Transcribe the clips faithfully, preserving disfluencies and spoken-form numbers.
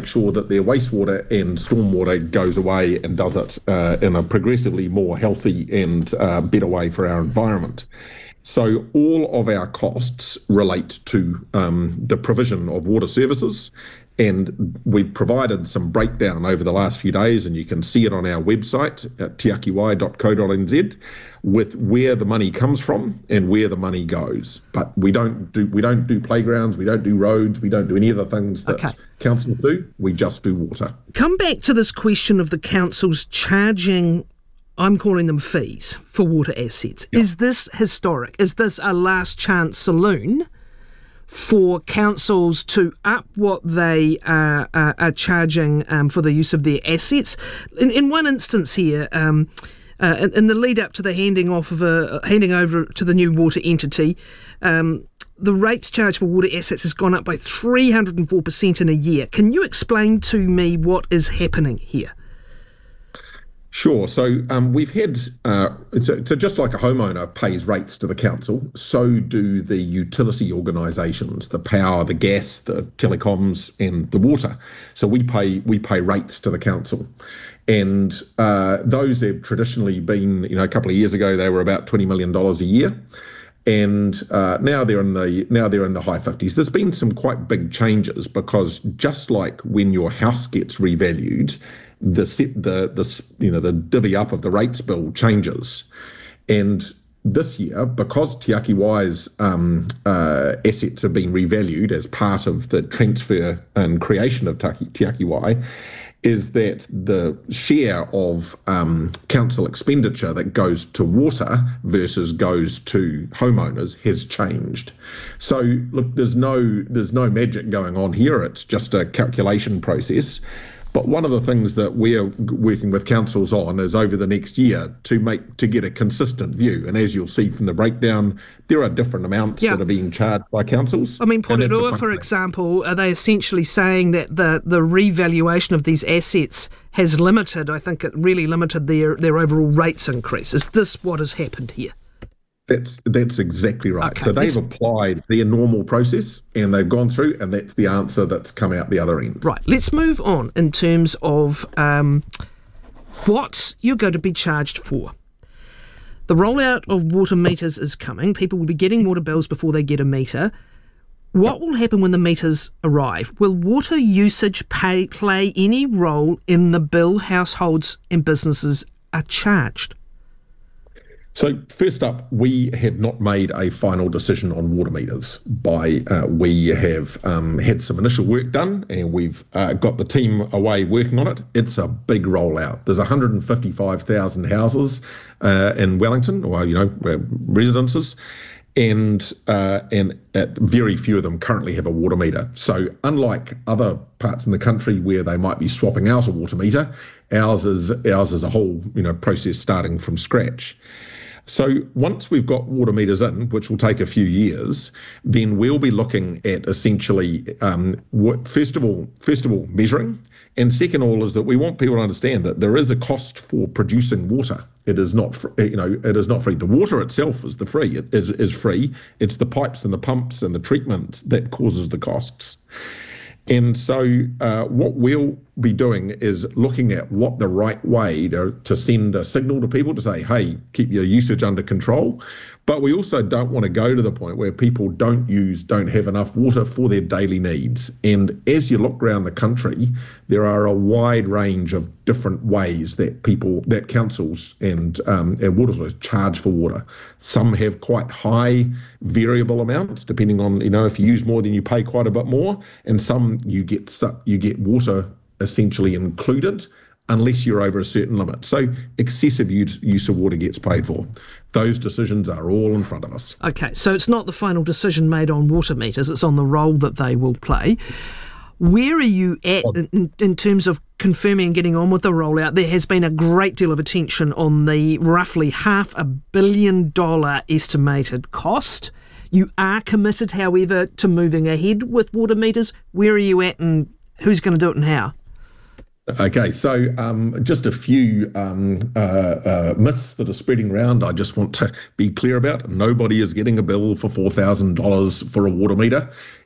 make sure that their wastewater and stormwater goes away and does it uh, in a progressively more healthy and uh, better way for our environment. So all of our costs relate to um, the provision of water services, and we've provided some breakdown over the last few days, and you can see it on our website at te aki wai dot co dot n z with where the money comes from and where the money goes. But we don't do we don't do playgrounds, we don't do roads, we don't do any of the things that okay. councils do. We just do water. Come back to this question of the councils charging, I'm calling them fees, for water assets. Yep. Is this historic? Is this a last chance saloon for councils to up what they uh, uh, are charging um, for the use of their assets? In, in one instance here, um, uh, in, in the lead up to the handing off of a handing over to the new water entity, um, the rates charged for water assets has gone up by three hundred four percent in a year. Can you explain to me what is happening here? Sure. So um, we've had, uh, so, so just like a homeowner pays rates to the council, so do the utility organisations, the power, the gas, the telecoms and the water. So we pay we pay rates to the council. And uh, those have traditionally been, you know, a couple of years ago, they were about twenty million dollars a year. And uh, now they're in the now they're in the high fifties. There's been some quite big changes because just like when your house gets revalued, the set, the the you know the divvy up of the rates bill changes, and this year, because Te Aki Wai's um, uh, assets have been revalued as part of the transfer and creation of Te Aki Wai, is that the share of um, council expenditure that goes to water versus goes to homeowners has changed. So look, there's no there's no magic going on here. It's just a calculation process. But one of the things that we're working with councils on is over the next year to make to get a consistent view. And as you'll see from the breakdown, there are different amounts yeah. that are being charged by councils. I mean, Porirua, for example, are they essentially saying that the, the revaluation of these assets has limited, I think it really limited their, their overall rates increase? Is this what has happened here? That's that's exactly right. Okay, so they've applied their normal process and they've gone through, and that's the answer that's come out the other end. Right. Let's move on in terms of um, what you're going to be charged for. The rollout of water meters is coming. People will be getting water bills before they get a meter. What will happen when the meters arrive? Will water usage pay, play any role in the bill households and businesses are charged? So first up, we have not made a final decision on water meters. By uh, we have um, had some initial work done, and we've uh, got the team away working on it. It's a big rollout. There's one hundred fifty-five thousand houses uh, in Wellington, or you know, residences, and uh, and uh, very few of them currently have a water meter. So unlike other parts in the country where they might be swapping out a water meter, ours is ours is a whole you know process starting from scratch. So once we've got water meters in, which will take a few years, then we'll be looking at essentially, um, what, first of all, first of all, measuring, and second of all is that we want people to understand that there is a cost for producing water. It is not, fr- you know, it is not free. The water itself is the free. It is is free. It's the pipes and the pumps and the treatment that causes the costs. And so uh, what we'll be doing is looking at what the right way to, to send a signal to people to say, hey, keep your usage under control. But we also don't want to go to the point where people don't use, don't have enough water for their daily needs. And as you look around the country, there are a wide range of different ways that people, that councils and, um, and water sources charge for water. Some have quite high variable amounts, depending on, you know, if you use more, then you pay quite a bit more. And some you get you get water essentially included, unless you're over a certain limit. So excessive use, use of water gets paid for. Those decisions are all in front of us. Okay, so it's not the final decision made on water meters, it's on the role that they will play. Where are you at in, in terms of confirming and getting on with the rollout? There has been a great deal of attention on the roughly half a billion dollar estimated cost. You are committed, however, to moving ahead with water meters. Where are you at and who's going to do it and how? Okay, so um, just a few um, uh, uh, myths that are spreading around. I just want to be clear about. Nobody is getting a bill for four thousand dollars for a water meter.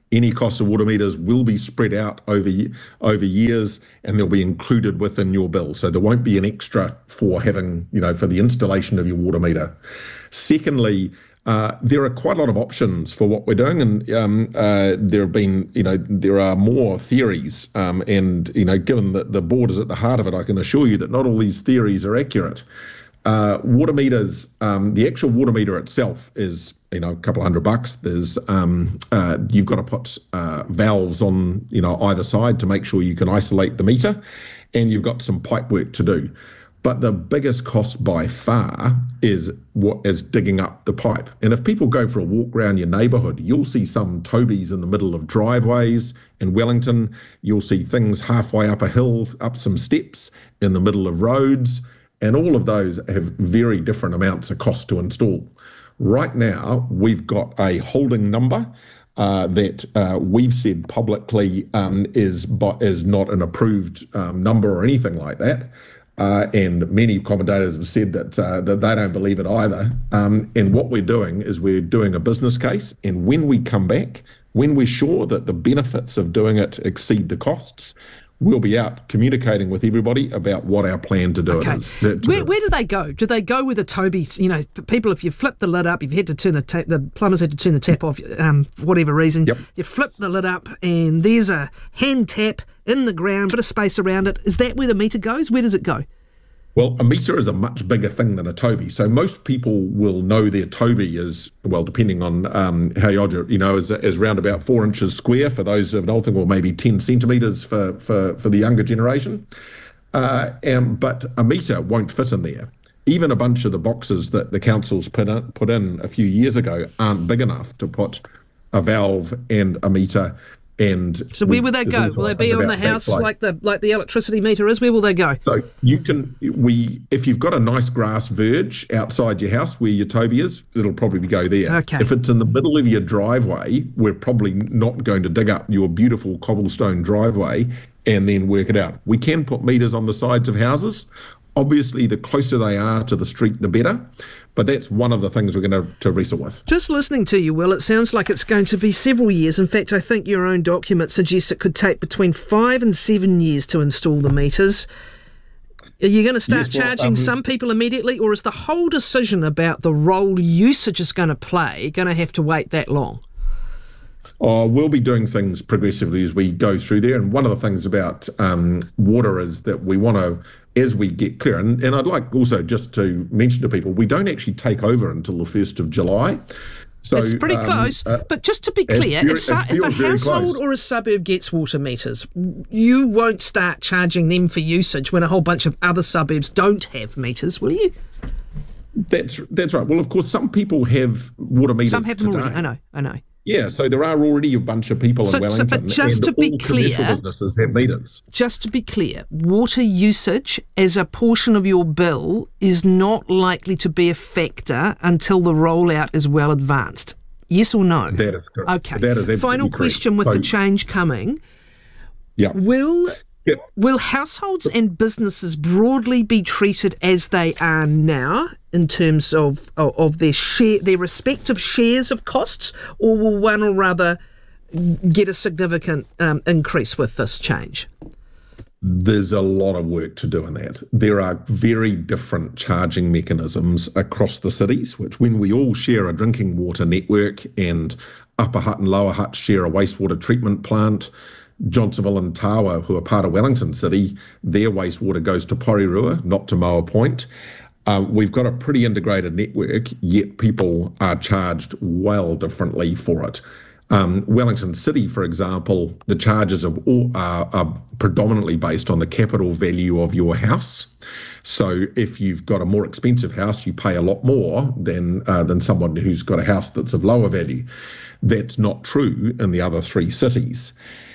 Any cost of water meters will be spread out over over years, and they'll be included within your bill. So there won't be an extra for having, you know, for the installation of your water meter. Secondly, uh, there are quite a lot of options for what we're doing, and um, uh, there have been, you know, there are more theories, um, and you know, given that the board is at the heart of it, I can assure you that not all these theories are accurate. Uh, water meters, um, the actual water meter itself is, you know, a couple of hundred bucks. There's, um, uh, you've got to put uh, valves on, you know, either side to make sure you can isolate the meter, and you've got some pipe work to do. But the biggest cost by far is what is digging up the pipe. And if people go for a walk around your neighbourhood, you'll see some Tobies in the middle of driveways in Wellington. You'll see things halfway up a hill, up some steps in the middle of roads. And all of those have very different amounts of cost to install. Right now, we've got a holding number uh, that uh, we've said publicly um, is, is not an approved um, number or anything like that. Uh, and many commentators have said that uh, that they don't believe it either. Um, and what we're doing is we're doing a business case. And when we come back, when we're sure that the benefits of doing it exceed the costs, we'll be out communicating with everybody about what our plan to do okay. it is. To where, do. where do they go? Do they go with a Toby? You know, people, if you flip the lid up, you've had to turn the tap, the plumbers had to turn the tap off um, for whatever reason. Yep. You flip the lid up and there's a hand tap in the ground, bit of space around it. Is that where the meter goes? Where does it go? Well, a meter is a much bigger thing than a Toby. So most people will know their Toby is, well, depending on um, how you, you know, is, is around about four inches square for those of an old thing, or maybe ten centimetres for, for, for the younger generation. Uh, and, but a meter won't fit in there. Even a bunch of the boxes that the councils put in, put in a few years ago aren't big enough to put a valve and a meter. And so where will they go? Will they be on the house like the like the electricity meter is? Where will they go? So you can we if you've got a nice grass verge outside your house where your Toby is, it'll probably go there. Okay. If it's in the middle of your driveway, we're probably not going to dig up your beautiful cobblestone driveway and then work it out. We can put meters on the sides of houses. Obviously, the closer they are to the street, the better. But that's one of the things we're going to, to wrestle with. Just listening to you, Will, it sounds like it's going to be several years. In fact, I think your own document suggests it could take between five and seven years to install the meters. Are you going to start yes, well, charging um, some people immediately, or is the whole decision about the role usage is going to play going to have to wait that long? Oh, we'll be doing things progressively as we go through there. And one of the things about um, water is that we want to, as we get clear, and, and I'd like also just to mention to people, we don't actually take over until the first of July. So it's pretty um, close. Uh, but just to be clear, very, if, so, if a household close. or a suburb gets water meters, you won't start charging them for usage when a whole bunch of other suburbs don't have meters, will you? That's that's right. Well, of course, some people have water meters. Some have them today. already. I know. I know. Yeah, so there are already a bunch of people so, in Wellington, so, but just and to be all clear, commercial businesses have meters. Just to be clear, water usage as a portion of your bill is not likely to be a factor until the rollout is well advanced. Yes or no? That is correct. Okay. That is absolutely Final correct. question with so, the change coming. Yeah. Will yeah. will households and businesses broadly be treated as they are now in terms of of, of their share, their respective shares of costs, or will one or other get a significant um, increase with this change? There's a lot of work to do in that. There are very different charging mechanisms across the cities, which when we all share a drinking water network and Upper Hutt and Lower Hutt share a wastewater treatment plant, Johnsonville and Tawa, who are part of Wellington City, their wastewater goes to Porirua, not to Moa Point. Uh, we've got a pretty integrated network, yet people are charged well differently for it. Um, Wellington City, for example, the charges are, all, are, are predominantly based on the capital value of your house. So if you've got a more expensive house, you pay a lot more than uh, than someone who's got a house that's of lower value. That's not true in the other three cities.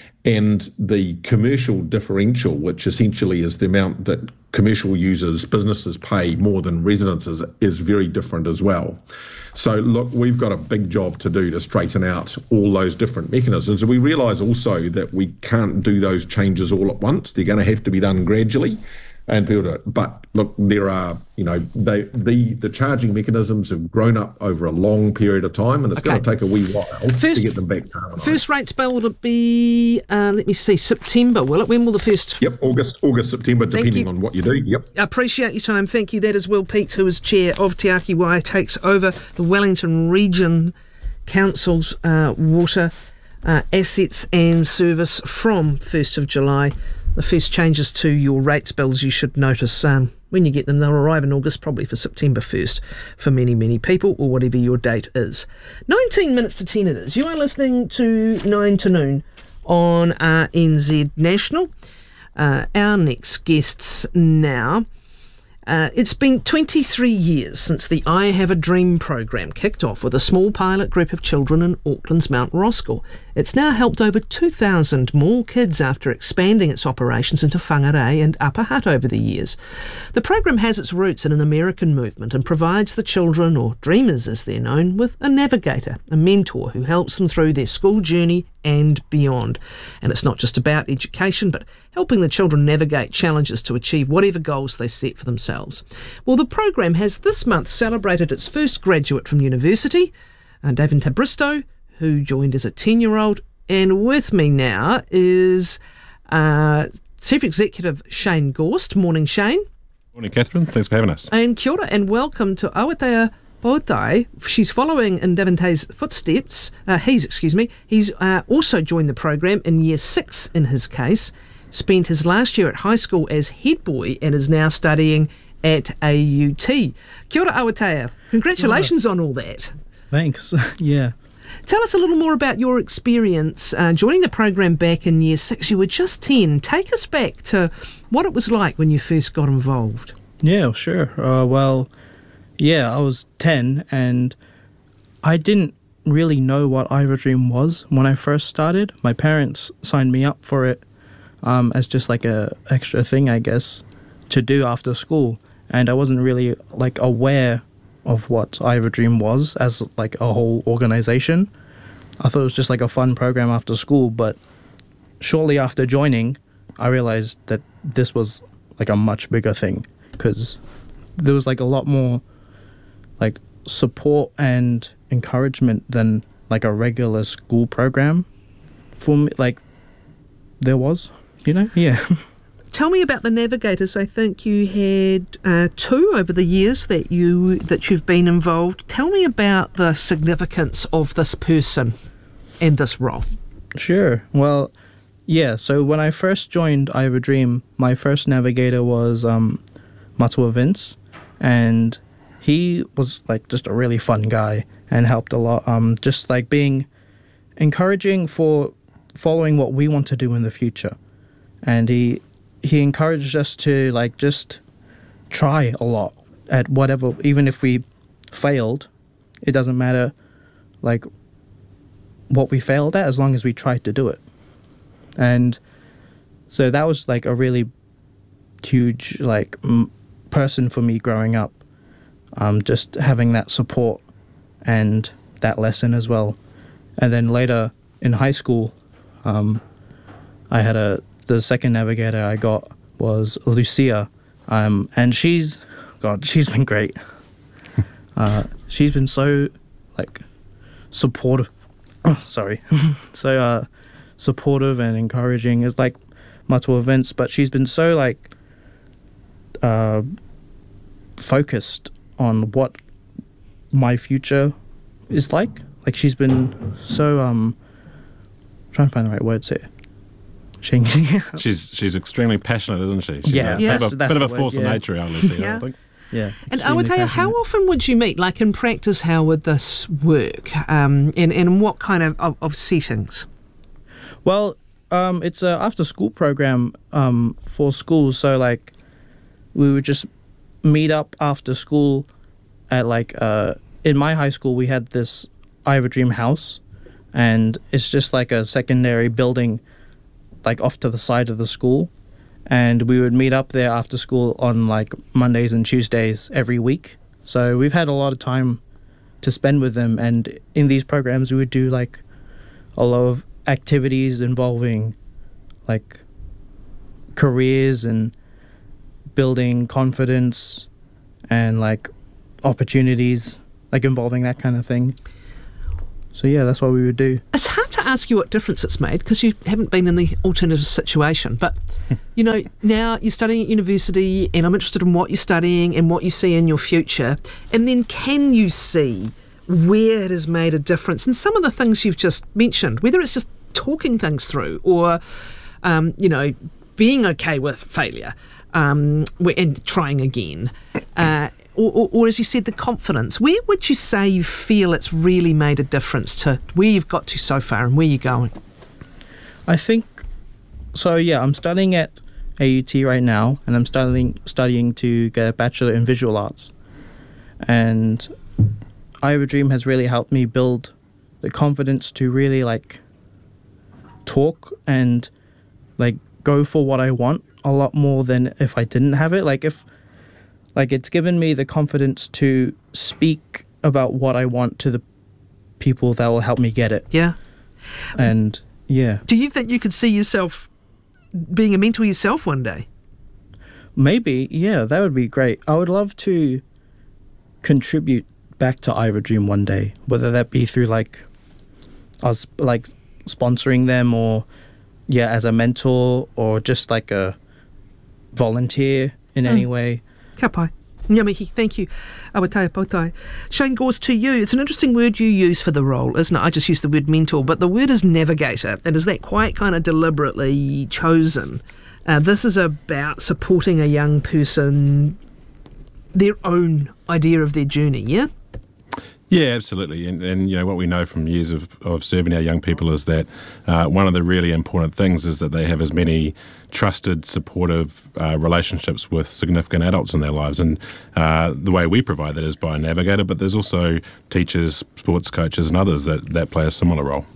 And the commercial differential, which essentially is the amount that commercial users, businesses pay more than residences, is very different as well. So look, we've got a big job to do to straighten out all those different mechanisms. And we realise also that we can't do those changes all at once. They're going to have to be done gradually. and people do it. But look, there are, you know, they, the the charging mechanisms have grown up over a long period of time, and it's Okay. going to take a wee while First- to get them back to harmonised. First rate spell, will it be, uh, let me see, September, will it? When will the first... Yep, August, August, September, depending you. on what you do. Yep. Appreciate your time. Thank you. That is Will Peet, who is chair of Te Aki Wai, takes over the Wellington Region Council's uh, water uh, assets and service from first of July. The first changes to your rates bills you should notice um, when you get them. They'll arrive in August, probably for September first for many, many people, or whatever your date is. nineteen minutes to ten it is. You are listening to nine to noon on R N Z National. Uh, our next guests now. Uh, it's been twenty-three years since the I Have a Dream program kicked off with a small pilot group of children in Auckland's Mount Roskill. It's now helped over two thousand more kids after expanding its operations into Whangarei and Upper Hutt over the years. The program has its roots in an American movement and provides the children, or dreamers as they're known, with a navigator, a mentor who helps them through their school journey and beyond. And it's not just about education, but helping the children navigate challenges to achieve whatever goals they set for themselves. Well, the program has this month celebrated its first graduate from university, uh, David Tabristow, who joined as a ten-year-old. And with me now is uh, Chief Executive Shane Gorst. Morning, Shane. Morning, Catherine. Thanks for having us. And kia ora, and welcome to Awatea Pautai. She's following in Davante's footsteps. Uh, he's, excuse me, he's uh, also joined the program in year six in his case, spent his last year at high school as head boy and is now studying at A U T. Kia ora, Awatea. Congratulations on all that. Thanks. Yeah. Tell us a little more about your experience uh, joining the program back in year six. You were just ten. Take us back to what it was like when you first got involved. Yeah, sure. Uh, well, yeah, I was ten and I didn't really know what I Have a Dream was when I first started. My parents signed me up for it um, as just like a extra thing, I guess, to do after school. And I wasn't really like aware of what I Have a Dream was as like a whole organization. I thought it was just like a fun program after school, but shortly after joining, I realized that this was like a much bigger thing because there was like a lot more like support and encouragement than like a regular school program for me. Like there was, you know, yeah. Tell me about the navigators. I think you had uh, two over the years that you that you've been involved. Tell me about the significance of this person and this role. Sure. Well, yeah. So when I first joined I Have a Dream, my first navigator was um, Matua Vince, and he was like just a really fun guy and helped a lot. Um, just like being encouraging for following what we want to do in the future, and he. He encouraged us to like just try a lot at whatever, even if we failed, it doesn't matter like what we failed at as long as we tried to do it. And so that was like a really huge like m- person for me growing up, um, just having that support and that lesson as well. And then later in high school, um, I had a the second navigator I got was Lucia, um, and she's, God, she's been great. uh, she's been so, like, supportive. Oh, sorry, so uh, supportive and encouraging. It's like Matua Vince, but she's been so like uh, focused on what my future is like. Like she's been so um, trying to find the right words here. she's she's extremely passionate, isn't she? She's Yeah, a yeah. bit of a, That's bit the of a force word, of yeah. nature, I see. Yeah. I think. Yeah. And I would extremely tell you, how passionate. often would you meet? Like in practice, how would this work? Um, and, and what kind of, of, of settings? Well, um, it's a after school program um, for schools. So like, we would just meet up after school at like uh, in my high school we had this I Have a Dream house, and it's just like a secondary building, like off to the side of the school, and we would meet up there after school on like Mondays and Tuesdays every week. So we've had a lot of time to spend with them, and in these programs we would do like a lot of activities involving like careers and building confidence and like opportunities, like involving that kind of thing. So yeah, that's what we would do. It's hard to ask you what difference it's made because you haven't been in the alternative situation. But, you know, now you're studying at university and I'm interested in what you're studying and what you see in your future. And then can you see where it has made a difference? And some of the things you've just mentioned, whether it's just talking things through or, um, you know, being okay with failure um, and trying again. Uh, Or, or, or as you said, the confidence. Where would you say you feel it's really made a difference to where you've got to so far and where you're going? I think, so yeah, I'm studying at A U T right now, and I'm studying studying to get a Bachelor in Visual Arts. And I Have a Dream has really helped me build the confidence to really like talk and like go for what I want a lot more than if I didn't have it. Like if Like, it's given me the confidence to speak about what I want to the people that will help me get it. Yeah. And, yeah. Do you think you could see yourself being a mentor yourself one day? Maybe, yeah, that would be great. I would love to contribute back to I Have a Dream one day, whether that be through, like, us, like, sponsoring them or, yeah, as a mentor or just, like, a volunteer in mm. any way. Ka pai. Ngā mihi, thank you. Awatea potai. Shane Gorse, to you, it's an interesting word you use for the role, isn't it? I just used the word mentor, but the word is navigator. And is that quite kind of deliberately chosen? Uh, this is about supporting a young person, their own idea of their journey, yeah? Yeah, absolutely. And, and you know, what we know from years of, of serving our young people is that uh, one of the really important things is that they have as many trusted, supportive uh, relationships with significant adults in their lives. And uh, the way we provide that is by a navigator, but there's also teachers, sports coaches and others that, that play a similar role.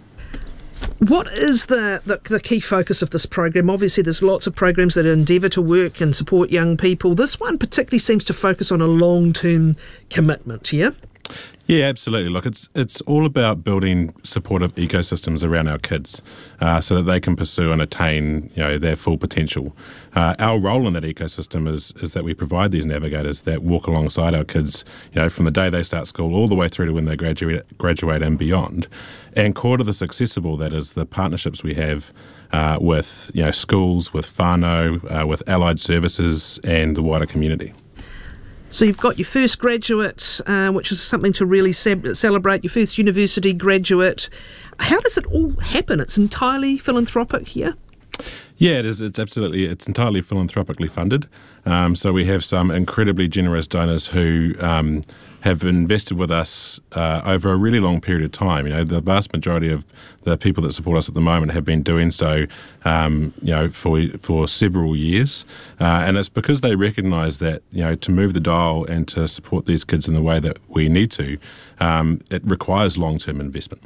What is the, the, the key focus of this program? Obviously, there's lots of programs that endeavour to work and support young people. This one particularly seems to focus on a long-term commitment, yeah? Yeah, absolutely. Look, it's it's all about building supportive ecosystems around our kids uh, so that they can pursue and attain, you know, their full potential. Uh, our role in that ecosystem is is that we provide these navigators that walk alongside our kids, you know, from the day they start school all the way through to when they graduate graduate and beyond. And core to the success of all that is the partnerships we have uh, with, you know, schools, with whānau, uh, with allied services and the wider community. So you've got your first graduate, uh, which is something to really ce- celebrate, your first university graduate. How does it all happen? It's entirely philanthropic here? Yeah, it is. It's absolutely, it's entirely philanthropically funded. Um, so we have some incredibly generous donors who um, have invested with us uh, over a really long period of time. You know, the vast majority of the people that support us at the moment have been doing so, um, you know, for for several years. Uh, and it's because they recognise that, you know, to move the dial and to support these kids in the way that we need to, um, it requires long-term investment.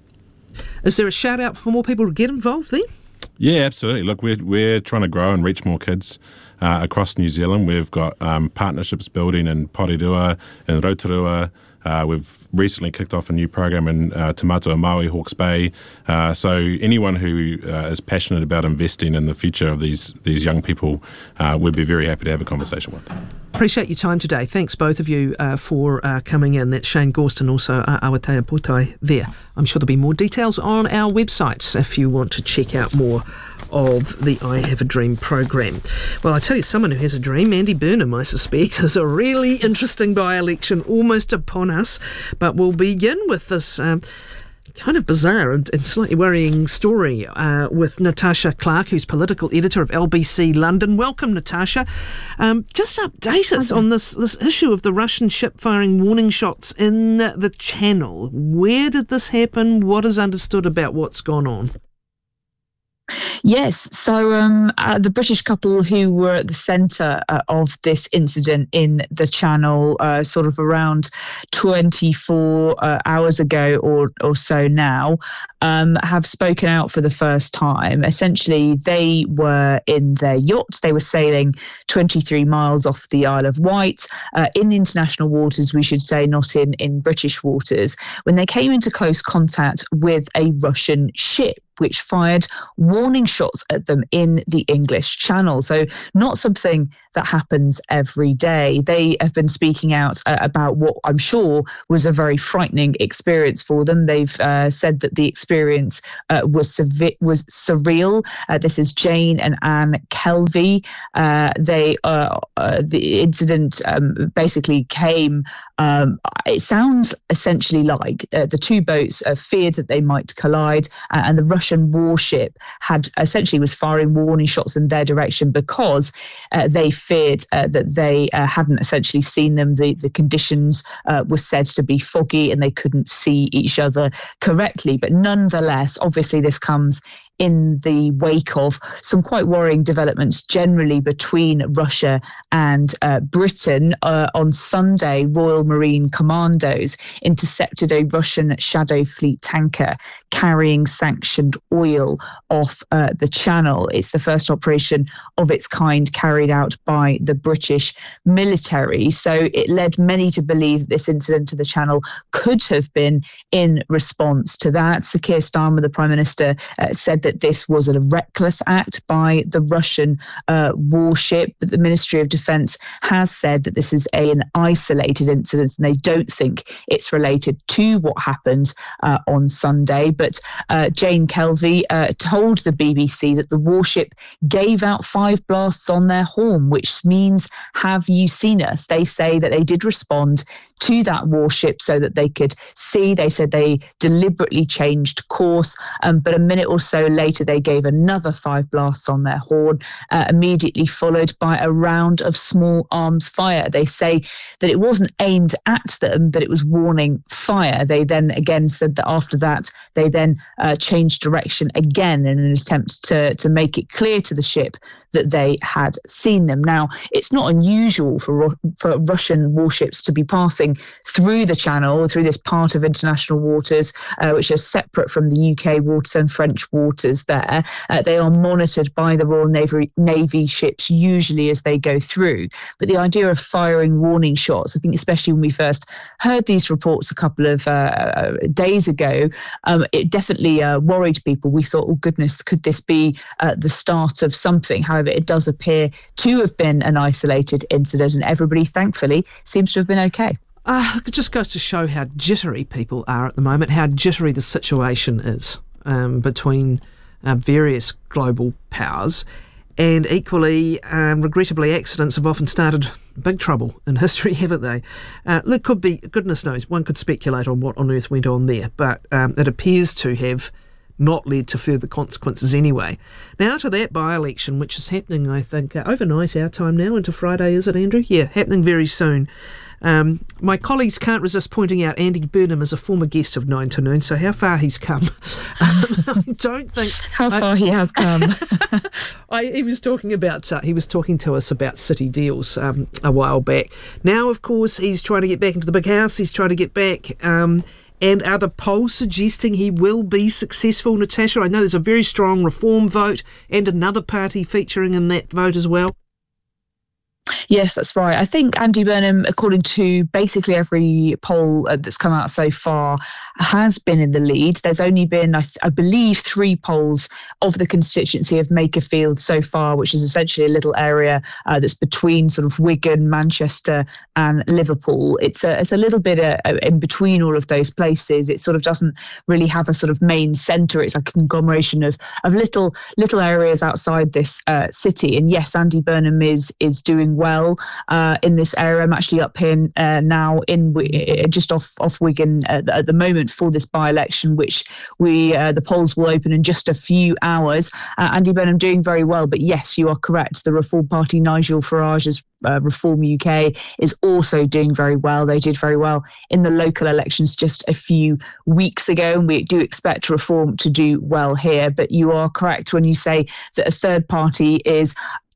Is there a shout out for more people to get involved then? Yeah, absolutely. Look, we're we're trying to grow and reach more kids uh, across New Zealand. We've got um, partnerships building in Porirua and Rotorua. Uh, we've recently kicked off a new program in uh, Te Matua Maui, Hawke's Bay. Uh, so anyone who uh, is passionate about investing in the future of these these young people, uh, we'd be very happy to have a conversation with. Appreciate your time today. Thanks both of you uh, for uh, coming in. That's Shane Gorse and also uh, Awatea Potai there. I'm sure there'll be more details on our websites if you want to check out more of the I Have a Dream program. Well, I tell you, someone who has a dream, Andy Burnham, I suspect, is a really interesting by-election almost upon us. But we'll begin with this um, kind of bizarre and, and slightly worrying story uh, with Natasha Clark, who's political editor of L B C London. Welcome, Natasha. Um, just update us on this, this issue of the Russian ship firing warning shots in the Channel. Where did this happen? What is understood about what's gone on? Yes, so um, uh, the British couple who were at the centre uh, of this incident in the Channel uh, sort of around twenty-four uh, hours ago or, or so now um, have spoken out for the first time. Essentially, they were in their yacht. They were sailing twenty-three miles off the Isle of Wight, uh, in international waters, we should say, not in, in British waters, when they came into close contact with a Russian ship, which fired warning shots at them in the English Channel. So not something that happens every day. They have been speaking out uh, about what I'm sure was a very frightening experience for them. They've uh, said that the experience uh, was sev- was surreal. Uh, this is Jane and Anne Kelvey. Uh, they uh, uh, the incident um, basically came. Um, it sounds essentially like uh, the two boats uh, feared that they might collide, uh, and the Russian warship had essentially was firing warning shots in their direction because uh, they feared uh, that they uh, hadn't essentially seen them. The, the conditions uh, were said to be foggy and they couldn't see each other correctly. But nonetheless, obviously this comes in the wake of some quite worrying developments generally between Russia and uh, Britain. Uh, on Sunday, Royal Marine Commandos intercepted a Russian Shadow Fleet tanker carrying sanctioned oil off uh, the Channel. It's the first operation of its kind carried out by the British military. So it led many to believe this incident to the Channel could have been in response to that. Sir Keir Starmer, the Prime Minister, uh, said that that this was a reckless act by the Russian uh, warship, but the Ministry of Defence has said that this is a, an isolated incident and they don't think it's related to what happened uh, on Sunday. But uh, Jane Kelvey uh, told the B B C that the warship gave out five blasts on their horn, which means, have you seen us? They say that they did respond to that warship so that they could see. They said they deliberately changed course, um, but a minute or so later they gave another five blasts on their horn, uh, immediately followed by a round of small arms fire. They say that it wasn't aimed at them, but it was warning fire. They then again said that after that they then uh, changed direction again in an attempt to, to make it clear to the ship that they had seen them. Now, it's not unusual for, for Russian warships to be passing through the Channel, through this part of international waters, uh, which are separate from the U K waters and French waters there. Uh, they are monitored by the Royal Navy, Navy ships usually as they go through. But the idea of firing warning shots, I think especially when we first heard these reports a couple of uh, days ago, um, it definitely uh, worried people. We thought, oh goodness, could this be uh, the start of something? However, it does appear to have been an isolated incident and everybody, thankfully, seems to have been okay. Uh, it just goes to show how jittery people are at the moment, how jittery the situation is um, between uh, various global powers. And equally, um, regrettably, accidents have often started big trouble in history, haven't they? Uh, it could be, goodness knows, one could speculate on what on earth went on there, but um, it appears to have not led to further consequences anyway. Now to that by-election, which is happening, I think, uh, overnight our time now into Friday, is it, Andrew? Yeah, happening very soon. Um, my colleagues can't resist pointing out Andy Burnham as a former guest of Nine to Noon, so how far he's come. um, I don't think... How far I, he has come. I, he was talking about, uh, he was talking to us about city deals um, a while back. Now, of course, he's trying to get back into the big house, he's trying to get back... Um, And are the polls suggesting he will be successful, Natasha? I know there's a very strong Reform vote and another party featuring in that vote as well. Yes, that's right. I think Andy Burnham, according to basically every poll uh, that's come out so far, has been in the lead. There's only been, I, th- I believe, three polls of the constituency of Makerfield so far, which is essentially a little area uh, that's between sort of Wigan, Manchester and Liverpool. It's a, it's a little bit uh, in between all of those places. It sort of doesn't really have a sort of main centre. It's like a conglomeration of, of little little areas outside this uh, city. And yes, Andy Burnham is is doing well uh, in this area. I'm actually up here uh, now in uh, just off off Wigan at, at the moment for this by-election, which we uh, the polls will open in just a few hours. Uh, Andy Burnham doing very well, but yes, you are correct. The Reform Party, Nigel Farage's uh, Reform U K, is also doing very well. They did very well in the local elections just a few weeks ago, and we do expect Reform to do well here. But you are correct when you say that a third party is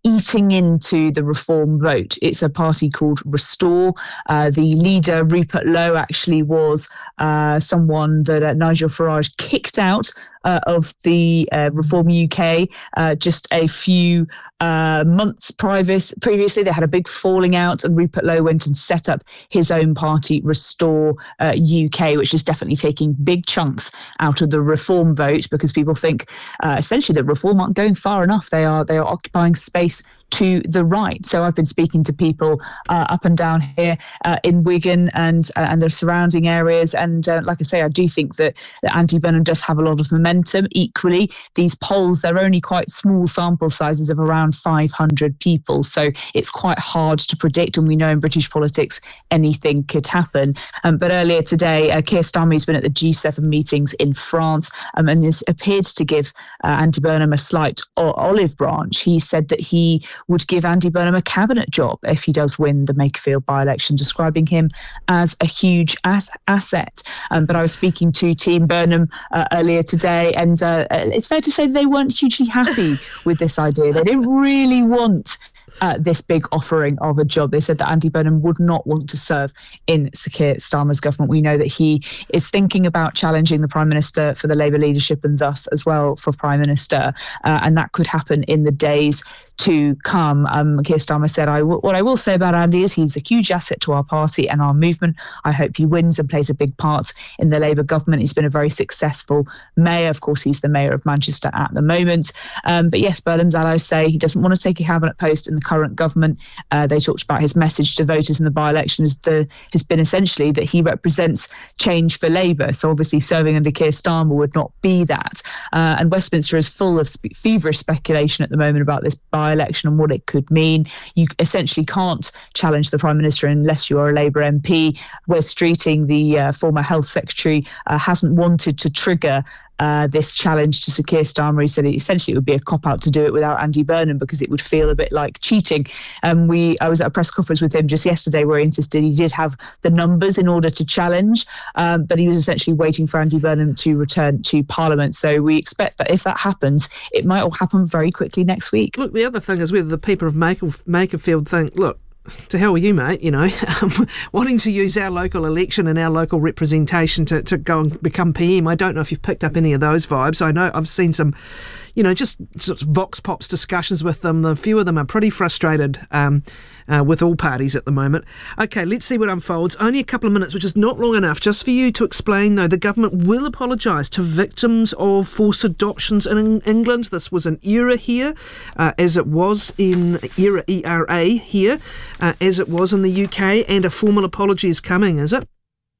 eating into the Reform vote. It's a party called Restore. Uh, the leader, Rupert Lowe, actually was uh, someone that uh, Nigel Farage kicked out Uh, of the uh, Reform U K uh, just a few uh, months previous, previously. They had a big falling out, and Rupert Lowe went and set up his own party, Restore uh, U K, which is definitely taking big chunks out of the Reform vote, because people think uh, essentially that Reform aren't going far enough. They are they are occupying space to the right. So I've been speaking to people uh, up and down here uh, in Wigan and uh, and the surrounding areas. And uh, like I say, I do think that, that Andy Burnham does have a lot of momentum. Equally, these polls, they're only quite small sample sizes of around five hundred people. So it's quite hard to predict. And we know in British politics, anything could happen. Um, but earlier today, uh, Keir Starmer's been at the G seven meetings in France um, and has appeared to give uh, Andy Burnham a slight o- olive branch. He said that he would give Andy Burnham a cabinet job if he does win the Makerfield by-election, describing him as a huge as- asset. Um, but I was speaking to Team Burnham uh, earlier today, and uh, it's fair to say they weren't hugely happy with this idea. They didn't really want Uh, this big offering of a job. They said that Andy Burnham would not want to serve in Sir Keir Starmer's government. We know that he is thinking about challenging the Prime Minister for the Labour leadership, and thus as well for Prime Minister, uh, and that could happen in the days to come. Um, Keir Starmer said, I w- what I will say about Andy is he's a huge asset to our party and our movement. I hope he wins and plays a big part in the Labour government. He's been a very successful mayor. Of course, he's the mayor of Manchester at the moment. Um, but yes, Burnham's allies say he doesn't want to take a cabinet post in the current government. Uh, they talked about his message to voters in the by-election as the, has been essentially that he represents change for Labour. So obviously serving under Keir Starmer would not be that. Uh, and Westminster is full of spe- feverish speculation at the moment about this by-election and what it could mean. You essentially can't challenge the Prime Minister unless you are a Labour M P. Wes Streeting, the uh, former Health Secretary, uh, hasn't wanted to trigger Uh, this challenge to Sir Keir Starmer. He said it, essentially it would be a cop-out to do it without Andy Burnham because it would feel a bit like cheating. Um, we I was at a press conference with him just yesterday where he insisted he did have the numbers in order to challenge, um, but he was essentially waiting for Andy Burnham to return to Parliament. So we expect that if that happens, it might all happen very quickly next week. Look, the other thing is whether the people of Maker- Makerfield think, look, to hell with you, mate, you know, wanting to use our local election and our local representation to, to go and become P M. I don't know if you've picked up any of those vibes. I know I've seen some, you know, just sort of Vox Pops discussions with them. A few of them are pretty frustrated um, uh, with all parties at the moment. Okay, let's see what unfolds. Only a couple of minutes, which is not long enough, just for you to explain, though, the government will apologise to victims of forced adoptions in England. This was an era here, uh, as it was in era E R A here, uh, as it was in the U K, and a formal apology is coming, is it?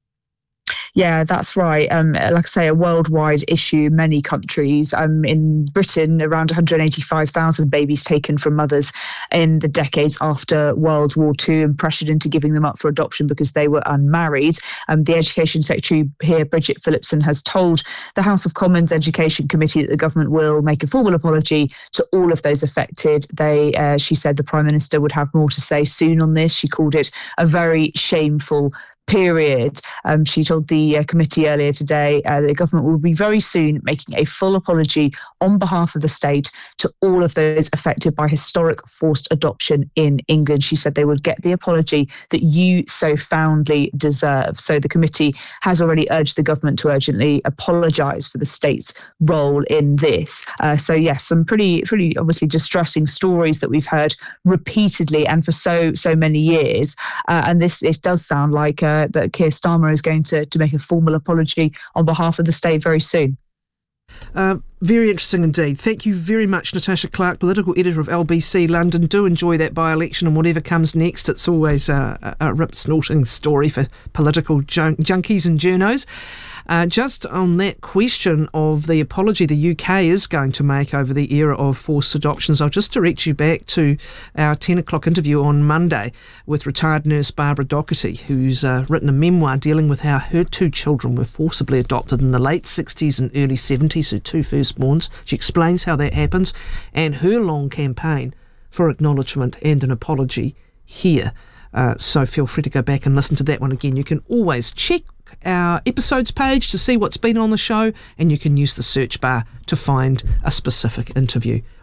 Yeah, that's right. Um, like I say, a worldwide issue, many countries. Um, in Britain, around one hundred eighty-five thousand babies taken from mothers in the decades after World War Two and pressured into giving them up for adoption because they were unmarried. Um, the Education Secretary here, Bridget Phillipson, has told the House of Commons Education Committee that the government will make a formal apology to all of those affected. They, uh, she said the Prime Minister would have more to say soon on this. She called it a very shameful period. Um, she told the uh, committee earlier today uh, the government will be very soon making a full apology on behalf of the state to all of those affected by historic forced adoption in England. She said they would get the apology that you so foundly deserve. So the committee has already urged the government to urgently apologise for the state's role in this. Uh, so yes, some pretty, pretty obviously distressing stories that we've heard repeatedly and for so, so many years. Uh, and this, it does sound like uh, that Keir Starmer is going to, to make a formal apology on behalf of the state very soon. Uh, very interesting indeed. Thank you very much, Natasha Clark, political editor of L B C London. Do enjoy that by-election and whatever comes next. It's always uh, a, a rip-snorting story for political jun- junkies and journos. Uh, just on that question of the apology the U K is going to make over the era of forced adoptions, I'll just direct you back to our ten o'clock interview on Monday with retired nurse Barbara Doherty, who's uh, written a memoir dealing with how her two children were forcibly adopted in the late sixties and early seventies, her two firstborns. She explains how that happens and her long campaign for acknowledgement and an apology here. Uh, so feel free to go back and listen to that one again. You can always check our episodes page to see what's been on the show, and you can use the search bar to find a specific interview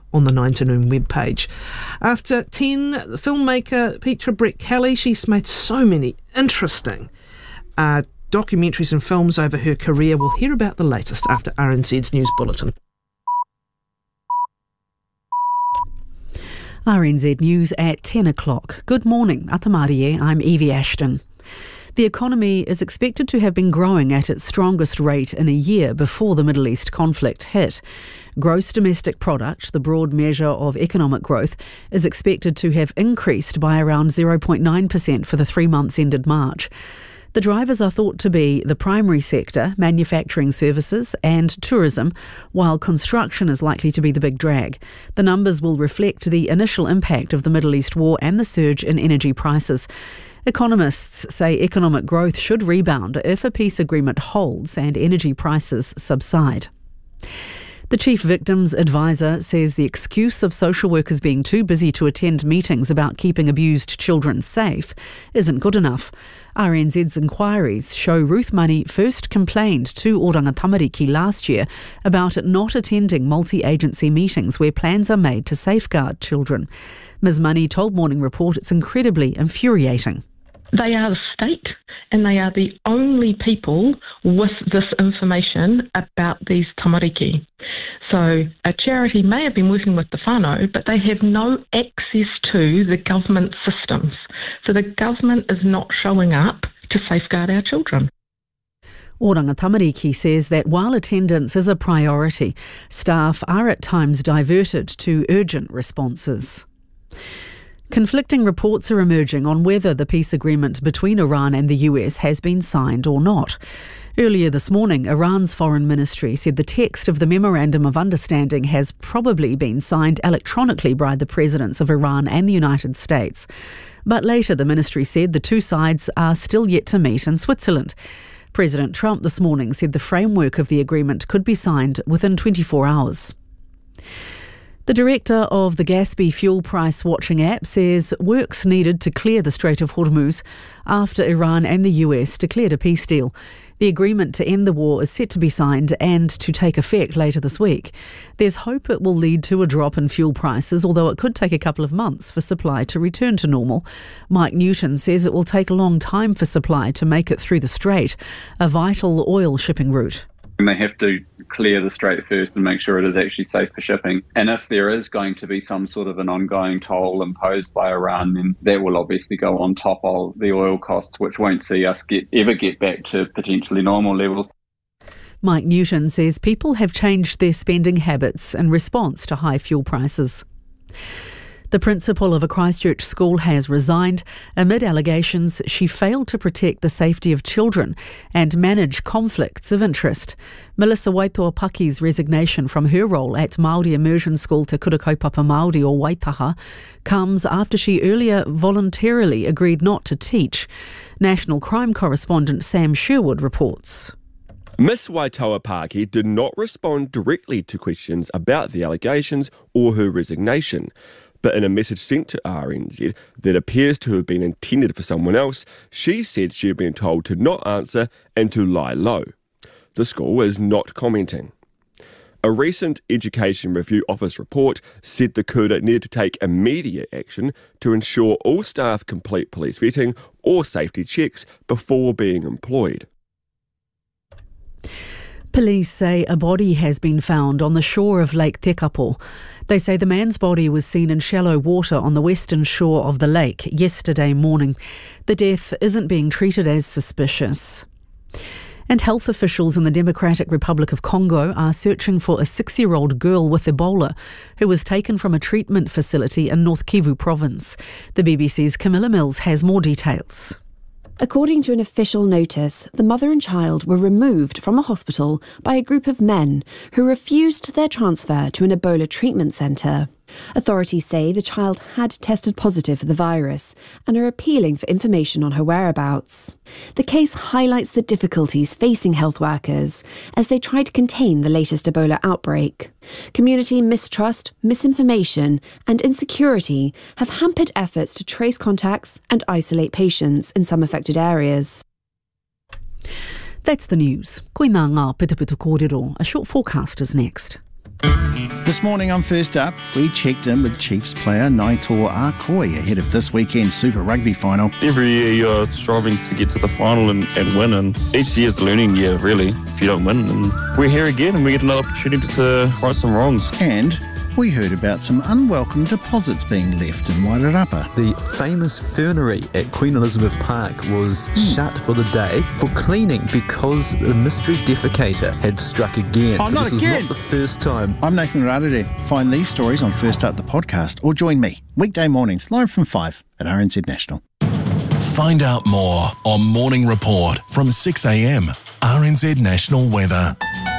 on the nine to noon webpage. After ten, the filmmaker Petra Brett Kelly, she's made so many interesting uh, documentaries and films over her career. We'll hear about the latest after R N Z's News Bulletin. R N Z News at ten o'clock. Good morning, Atamarie, I'm Evie Ashton. The economy is expected to have been growing at its strongest rate in a year before the Middle East conflict hit. Gross domestic product, the broad measure of economic growth, is expected to have increased by around zero point nine percent for the three months ended March. The drivers are thought to be the primary sector, manufacturing services and tourism, while construction is likely to be the big drag. The numbers will reflect the initial impact of the Middle East war and the surge in energy prices. Economists say economic growth should rebound if a peace agreement holds and energy prices subside. The Chief Victims Advisor says the excuse of social workers being too busy to attend meetings about keeping abused children safe isn't good enough. R N Z's inquiries show Ruth Money first complained to Oranga Tamariki last year about it not attending multi-agency meetings where plans are made to safeguard children. Miz Money told Morning Report it's incredibly infuriating. They are the state, and they are the only people with this information about these tamariki. So a charity may have been working with the whānau, but they have no access to the government systems. So the government is not showing up to safeguard our children. Oranga Tamariki says that while attendance is a priority, staff are at times diverted to urgent responses. Conflicting reports are emerging on whether the peace agreement between Iran and the U S has been signed or not. Earlier this morning, Iran's foreign ministry said the text of the Memorandum of Understanding has probably been signed electronically by the presidents of Iran and the United States. But later the ministry said the two sides are still yet to meet in Switzerland. President Trump this morning said the framework of the agreement could be signed within twenty-four hours. The director of the Gatsby fuel price watching app says work's needed to clear the Strait of Hormuz after Iran and the U S declared a peace deal. The agreement to end the war is set to be signed and to take effect later this week. There's hope it will lead to a drop in fuel prices, although it could take a couple of months for supply to return to normal. Mike Newton says it will take a long time for supply to make it through the strait, a vital oil shipping route. And they have to clear the strait first and make sure it is actually safe for shipping. And if there is going to be some sort of an ongoing toll imposed by Iran, then that will obviously go on top of the oil costs, which won't see us get ever get back to potentially normal levels. Mike Newton says people have changed their spending habits in response to high fuel prices. The principal of a Christchurch school has resigned amid allegations she failed to protect the safety of children and manage conflicts of interest. Melissa Waitoa-Paki's resignation from her role at Māori Immersion School Te Kurakaupapa Māori o Waitaha comes after she earlier voluntarily agreed not to teach. National crime correspondent Sam Sherwood reports. Miss Waitoa-Paki did not respond directly to questions about the allegations or her resignation. But in a message sent to R N Z that appears to have been intended for someone else, she said she had been told to not answer and to lie low. The school is not commenting. A recent Education Review Office report said the kura needed to take immediate action to ensure all staff complete police vetting or safety checks before being employed. Police say a body has been found on the shore of Lake Tekapo. They say the man's body was seen in shallow water on the western shore of the lake yesterday morning. The death isn't being treated as suspicious. And health officials in the Democratic Republic of Congo are searching for a six-year-old girl with Ebola who was taken from a treatment facility in North Kivu province. The B B C's Camilla Mills has more details. According to an official notice, the mother and child were removed from a hospital by a group of men who refused their transfer to an Ebola treatment centre. Authorities say the child had tested positive for the virus and are appealing for information on her whereabouts. The case highlights the difficulties facing health workers as they try to contain the latest Ebola outbreak. Community mistrust, misinformation and insecurity have hampered efforts to trace contacts and isolate patients in some affected areas. That's the news. Koe nā ngā pitupitu kōrero. A short forecast is next. This morning on First Up, we checked in with Chiefs player Naitoa Akoi ahead of this weekend's Super Rugby final. Every year you're striving to get to the final and, and win, and each year's a learning year, really, if you don't win. And we're here again and we get another opportunity to right some wrongs. And we heard about some unwelcome deposits being left in Wairarapa. The famous fernery at Queen Elizabeth Park was mm. shut for the day for cleaning because the mystery defecator had struck again. Oh, so not this again. is not the first time. I'm Nathan Rarere. Find these stories on First Up the podcast or join me weekday mornings live from five at R N Z National. Find out more on Morning Report from six a m R N Z National Weather.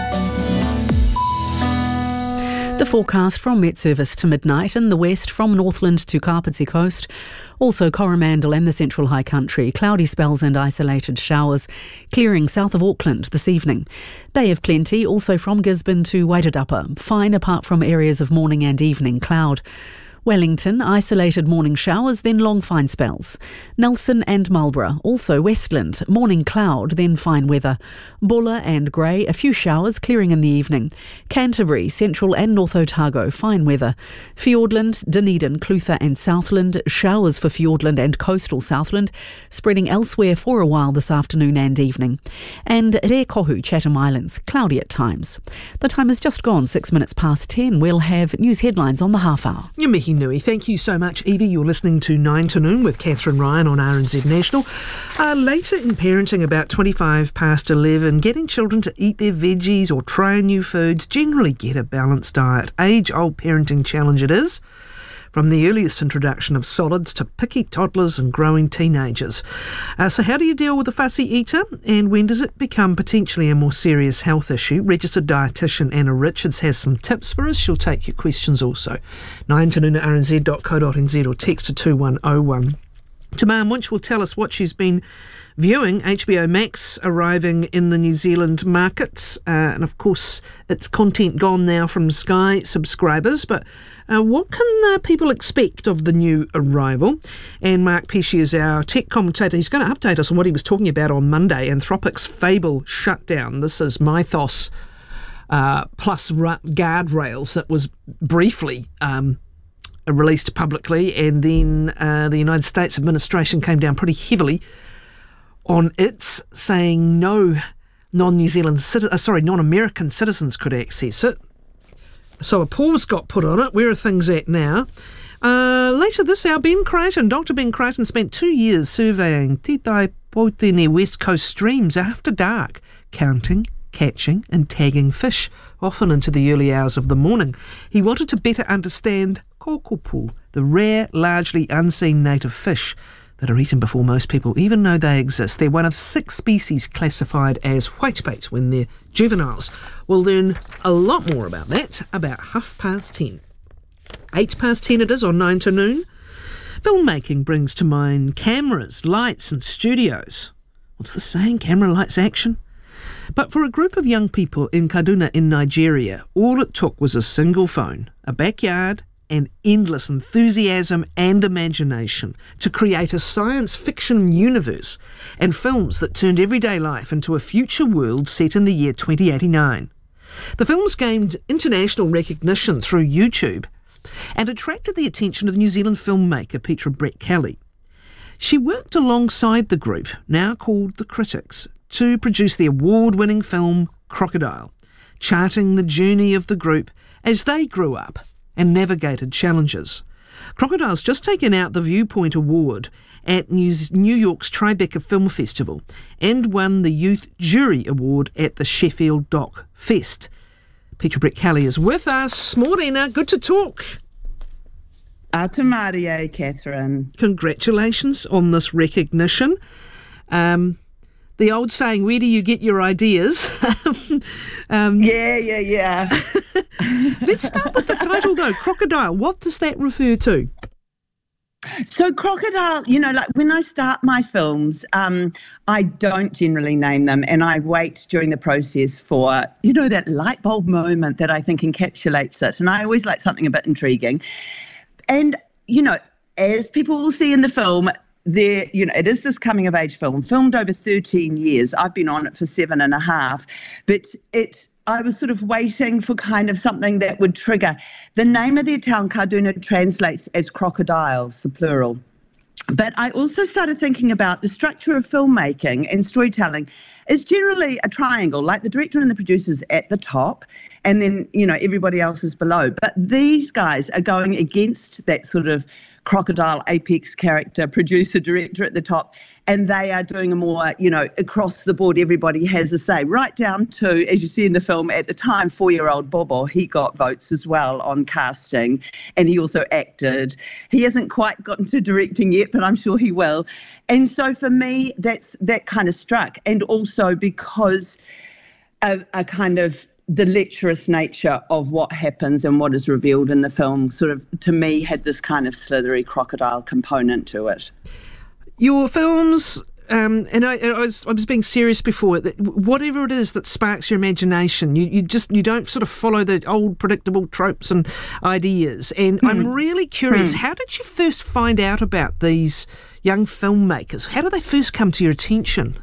The forecast from Met Service to midnight in the west from Northland to Kapiti Coast. Also Coromandel and the Central High Country. Cloudy spells and isolated showers. Clearing south of Auckland this evening. Bay of Plenty also from Gisborne to Wairarapa. Fine apart from areas of morning and evening cloud. Wellington, isolated morning showers, then long fine spells. Nelson and Marlborough, also Westland, morning cloud, then fine weather. Bulla and Grey, a few showers, clearing in the evening. Canterbury, Central and North Otago, fine weather. Fiordland, Dunedin, Clutha and Southland, showers for Fiordland and coastal Southland, spreading elsewhere for a while this afternoon and evening. And Rekohu, Chatham Islands, cloudy at times. The time has just gone six minutes past ten. We'll have news headlines on the half hour. You're Mihi Nui. Thank you so much, Evie. You're listening to nine to Noon with Catherine Ryan on R N Z National. Uh, later in parenting, about twenty-five past eleven, getting children to eat their veggies or try new foods, generally get a balanced diet. Age-old parenting challenge it is. From the earliest introduction of solids to picky toddlers and growing teenagers. Uh, so how do you deal with a fussy eater, and when does it become potentially a more serious health issue? Registered dietitian Anna Richards has some tips for us. She'll take your questions also. nine to noon at r n z dot co dot n z or text to two one oh one. Tamar Munch will tell us what she's been viewing. H B O Max arriving in the New Zealand market, uh, and of course its content gone now from Sky subscribers, but uh, what can uh, people expect of the new arrival? And Mark Pesce is our tech commentator. He's going to update us on what he was talking about on Monday, Anthropic's Fable shutdown. This is Mythos uh, plus ra- guardrails that was briefly um, released publicly, and then uh, the United States administration came down pretty heavily on it, saying no non-New Zealand, uh, sorry, non-American citizens could access it. So a pause got put on it. Where are things at now? Uh, later this hour, Ben Crichton, Doctor Ben Crichton spent two years surveying Te Tai Potene West Coast streams after dark, counting, catching and tagging fish, often into the early hours of the morning. He wanted to better understand kokopu, the rare, largely unseen native fish that are eaten before most people even know they exist. They're one of six species classified as whitebait when they're juveniles. We'll learn a lot more about that about half past ten. Eight past ten it is on nine to noon. Filmmaking brings to mind cameras, lights and studios. What's the saying? Camera, lights, action? But for a group of young people in Kaduna in Nigeria, all it took was a single phone, a backyard, and endless enthusiasm and imagination to create a science fiction universe and films that turned everyday life into a future world set in the year twenty eighty-nine. The films gained international recognition through YouTube and attracted the attention of New Zealand filmmaker Petra Brett-Kelly. She worked alongside the group, now called The Critics, to produce the award-winning film Crocodile, charting the journey of the group as they grew up and navigated challenges. Crocodile's just taken out the Viewpoint Award at New York's Tribeca Film Festival and won the Youth Jury Award at the Sheffield Doc Fest. Petra Brett-Kelly is with us. Morena, good to talk. Atamarie, Catherine. Congratulations on this recognition. Um, the old saying, where do you get your ideas? um, yeah, yeah, yeah. Let's start with the title, though. Crocodile. What does that refer to? So Crocodile, you know, like when I start my films, um, I don't generally name them, and I wait during the process for, you know, that light bulb moment that I think encapsulates it. And I always like something a bit intriguing. And, you know, as people will see in the film, there, you know, it is this coming of age film, filmed over thirteen years. I've been on it for seven and a half, but it I was sort of waiting for kind of something that would trigger. The name of their town, Karduna, translates as crocodiles, the plural. But I also started thinking about the structure of filmmaking and storytelling is generally a triangle, like the director and the producers at the top, and then, you know, everybody else is below. But these guys are going against that sort of crocodile apex character, producer, director at the top, and they are doing a more, you know, across the board, everybody has a say, right down to, as you see in the film at the time, four-year-old Bobo, he got votes as well on casting, and he also acted. He hasn't quite gotten to directing yet, but I'm sure he will. And so for me, that's that kind of struck, and also because of a kind of the lecherous nature of what happens and what is revealed in the film sort of, to me, had this kind of slithery crocodile component to it. Your films, um, and I, I was I was being serious before, that whatever it is that sparks your imagination, you, you just you don't sort of follow the old predictable tropes and ideas. And mm. I'm really curious, mm. how did you first find out about these young filmmakers? How did they first come to your attention?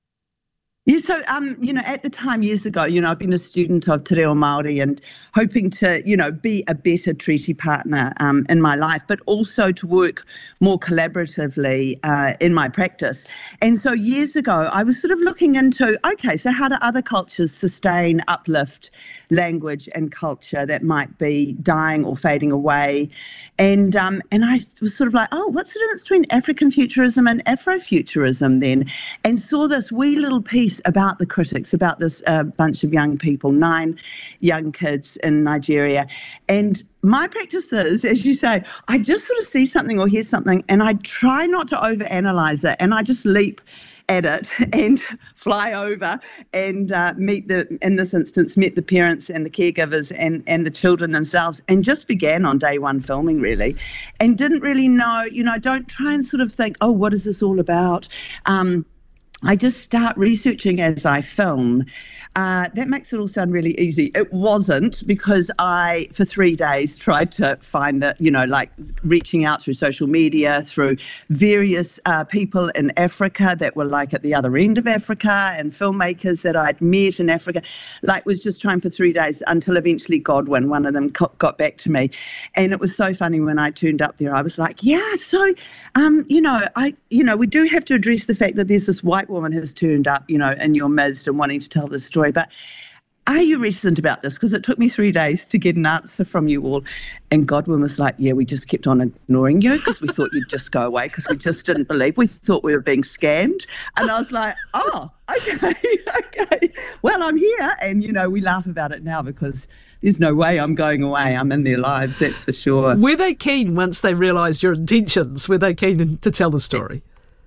Yeah, so, um, you know, at the time, years ago, you know, I've been a student of Te Reo Māori and hoping to, you know, be a better treaty partner um, in my life, but also to work more collaboratively uh, in my practice. And so years ago, I was sort of looking into, okay, so how do other cultures sustain, uplift language and culture that might be dying or fading away? And um, and I was sort of like, oh, what's the difference between African futurism and Afrofuturism then? And saw this wee little piece about the critics, about this uh, bunch of young people, nine young kids in Nigeria. And my practice is, as you say, I just sort of see something or hear something and I try not to overanalyze it, and I just leap at it and fly over and uh, meet the, in this instance, met the parents and the caregivers and, and the children themselves, and just began on day one filming really, and didn't really know, you know, don't try and sort of think, oh, what is this all about? Um, I just start researching as I film. Uh, that makes it all sound really easy. It wasn't, because I, for three days, tried to find it, you know, like reaching out through social media, through various uh, people in Africa that were like at the other end of Africa, and filmmakers that I'd met in Africa. Like, was just trying for three days until eventually Godwin, one of them, got back to me. And it was so funny when I turned up there. I was like, yeah, so, um, you know, I, you know, we do have to address the fact that there's this white woman who's turned up, you know, in your midst and wanting to tell this story. But are you reticent about this? Because it took me three days to get an answer from you all. And Godwin was like, yeah, we just kept on ignoring you because we thought you'd just go away because we just didn't believe. We thought we were being scammed. And I was like, oh, okay, okay. Well, I'm here. And, you know, we laugh about it now because there's no way I'm going away. I'm in their lives, that's for sure. Were they keen once they realised your intentions? Were they keen to tell the story?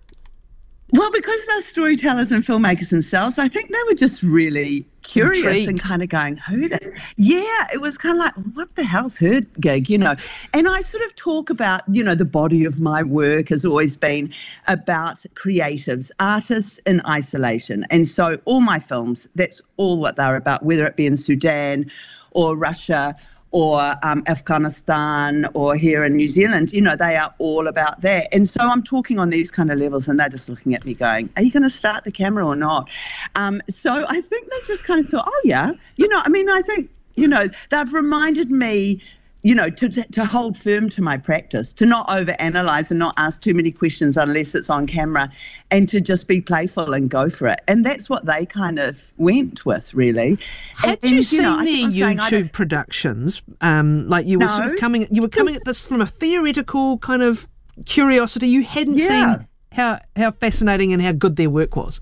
Well, because they're storytellers and filmmakers themselves, I think they were just really curious Intrigued. and kind of going, who this? Yeah, it was kind of like, what the hell's her gig, you know? And I sort of talk about, you know, the body of my work has always been about creatives, artists in isolation. And so all my films, that's all what they're about, whether it be in Sudan or Russia or um, Afghanistan or here in New Zealand, you know, they are all about that. And so I'm talking on these kind of levels and they're just looking at me going, are you going to start the camera or not? Um, so I think they just kind of thought, oh, yeah. You know, I mean, I think, you know, they've reminded me, you know, to, to to hold firm to my practice, to not overanalyze and not ask too many questions unless it's on camera, and to just be playful and go for it. And that's what they kind of went with, really. Had and, you, you seen know, their YouTube productions? Um, like you were no. sort of coming, you were coming at this from a theoretical kind of curiosity. You hadn't yeah. seen how how fascinating and how good their work was.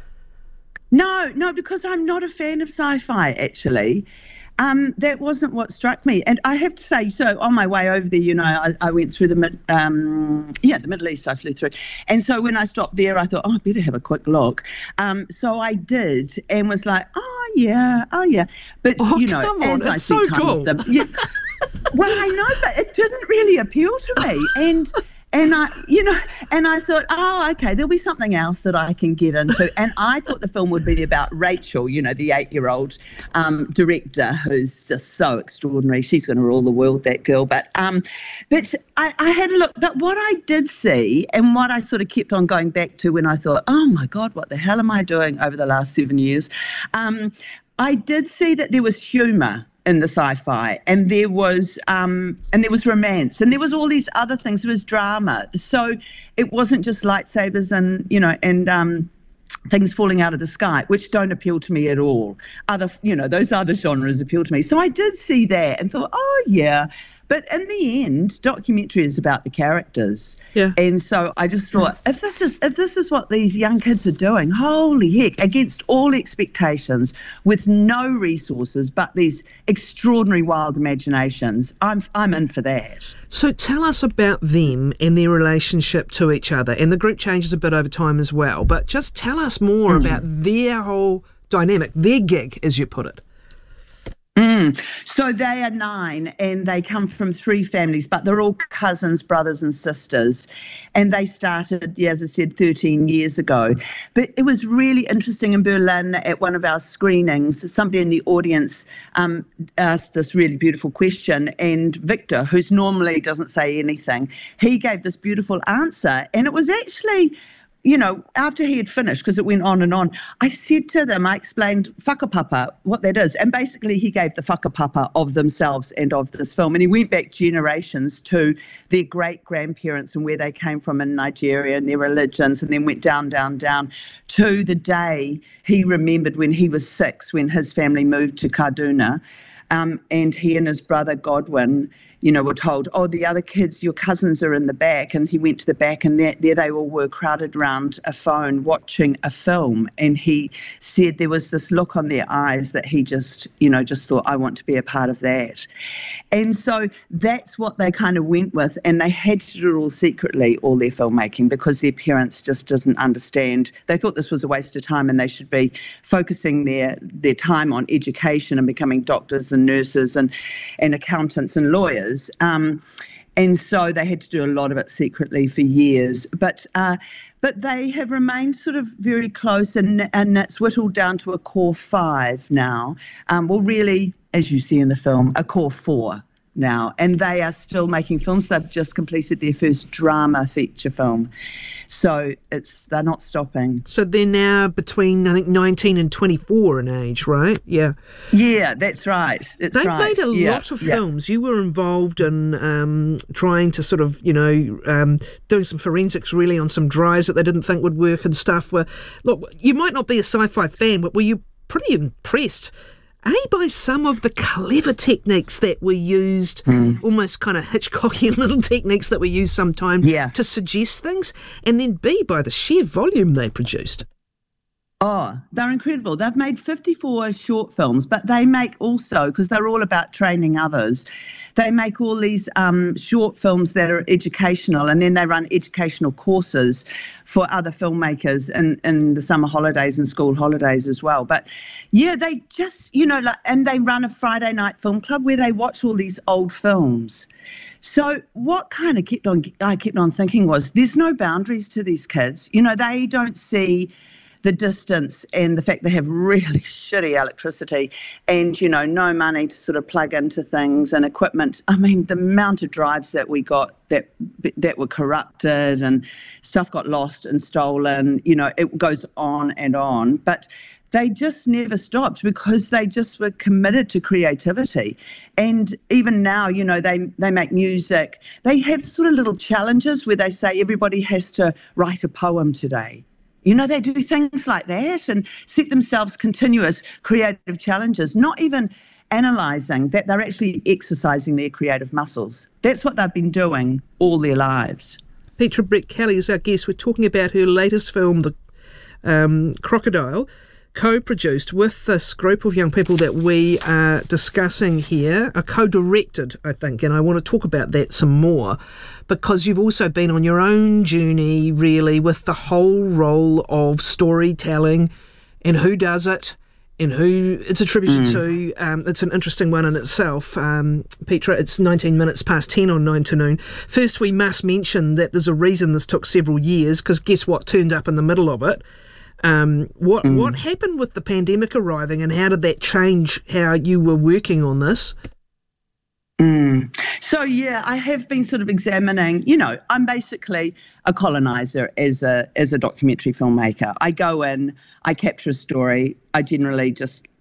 No, no, because I'm not a fan of sci-fi, actually. Um, that wasn't what struck me. And I have to say, so on my way over there, you know, I, I went through the, um, yeah, the Middle East I flew through. And so when I stopped there, I thought, oh, I better have a quick look. Um, so I did and was like, oh, yeah, oh, yeah. But, oh, you know, come on, as that's I so spent time cool. with them, yeah, well, I know, but it didn't really appeal to me. And... And I, you know, and I thought, oh, okay, there'll be something else that I can get into. And I thought the film would be about Rachel, you know, the eight-year-old um, director who's just so extraordinary. She's going to rule the world, that girl. But, um, but I, I had a look. But what I did see, and what I sort of kept on going back to when I thought, oh my God, what the hell am I doing over the last seven years? Um, I did see that there was humour in the sci-fi, and there was um, and there was romance, and there was all these other things. There was drama, so it wasn't just lightsabers and you know and um, things falling out of the sky, which don't appeal to me at all. Other, you know, those other genres appeal to me. So I did see that and thought, oh yeah. But in the end, documentary is about the characters. Yeah. And so I just thought, if this is if this is what these young kids are doing, holy heck, against all expectations, with no resources but these extraordinary wild imaginations, I'm I'm in for that. So tell us about them and their relationship to each other. And the group changes a bit over time as well. But just tell us more mm. about their whole dynamic, their gig, as you put it. Mm. So they are nine and they come from three families, but they're all cousins, brothers and sisters. And they started, yeah, as I said, thirteen years ago. But it was really interesting in Berlin at one of our screenings. Somebody in the audience um, asked this really beautiful question, and Victor, who's normally doesn't say anything, he gave this beautiful answer. And it was actually, you know, after he had finished, because it went on and on, I said to them, I explained whakapapa, what that is. And basically he gave the whakapapa of themselves and of this film. And he went back generations to their great-grandparents and where they came from in Nigeria and their religions, and then went down, down, down to the day he remembered when he was six, when his family moved to Kaduna. Um, and he and his brother Godwin, you know, were told, oh, the other kids, your cousins are in the back. And he went to the back, and there, there they all were crowded around a phone watching a film. And he said there was this look on their eyes that he just, you know, just thought, I want to be a part of that. And so that's what they kind of went with. And they had to do it all secretly, all their filmmaking, because their parents just didn't understand. They thought this was a waste of time and they should be focusing their, their time on education and becoming doctors and nurses and, and accountants and lawyers. Um, and so they had to do a lot of it secretly for years. But uh, but they have remained sort of very close, and, and it's whittled down to a core five now. Um, well, really, as you see in the film, a core four now. And they are still making films. They've just completed their first drama feature film. So it's they're not stopping. So they're now between, I think, nineteen and twenty-four in age, right? Yeah. Yeah, that's right. That's They've right. made a yeah. lot of yeah. films. You were involved in um, trying to sort of, you know, um, doing some forensics really on some drives that they didn't think would work and stuff. Where, look, you might not be a sci-fi fan, but were you pretty impressed A, by some of the clever techniques that were used, mm. almost kind of Hitchcockian little techniques that were used sometimes yeah. to suggest things, and then B, by the sheer volume they produced. Oh, they're incredible. They've made fifty-four short films, but they make also, because they're all about training others, they make all these um, short films that are educational, and then they run educational courses for other filmmakers in, in the summer holidays and school holidays as well. But yeah, they just, you know, like, and they run a Friday night film club where they watch all these old films. So what kind of kept on, I kept on thinking was, there's no boundaries to these kids. You know, they don't see the distance and the fact they have really shitty electricity and, you know, no money to sort of plug into things and equipment. I mean, the amount of drives that we got that that were corrupted and stuff got lost and stolen, you know, it goes on and on. But they just never stopped because they just were committed to creativity. And even now, you know, they, they make music. They have sort of little challenges where they say everybody has to write a poem today. You know, they do things like that and set themselves continuous creative challenges, not even analysing that they're actually exercising their creative muscles. That's what they've been doing all their lives. Petra Brett-Kelly is our guest. We're talking about her latest film, The um, Crocodile, co-produced with this group of young people that we are discussing here, are co-directed, I think, and I want to talk about that some more, because you've also been on your own journey, really, with the whole role of storytelling and who does it and who it's attributed mm. to. Um, it's an interesting one in itself. Um, Petra, it's nineteen minutes past ten on nine to noon. First, we must mention that there's a reason this took several years, because guess what turned up in the middle of it? Um, what mm. what happened with the pandemic arriving, and how did that change how you were working on this? Mm. So, yeah, I have been sort of examining, you know, I'm basically a colonizer as a as a documentary filmmaker. I go in, I capture a story, I generally just